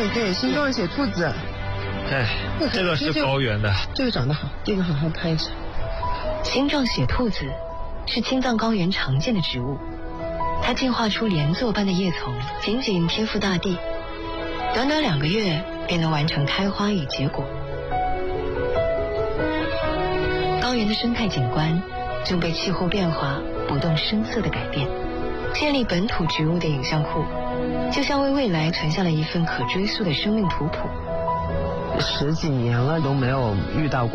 对，星状血兔子。 哎，这个是高原的。 这个长得好，这个好好拍一下。 星状血兔子是青藏高原常见的植物，它进化出连座般的叶丛，紧紧贴附大地，短短2个月便能完成开花与结果。高原的生态景观正被气候变化不动声色的改变，建立本土植物的影像库，就像为未来传下了一份可追溯的生命图谱。 10几年了都没有遇到过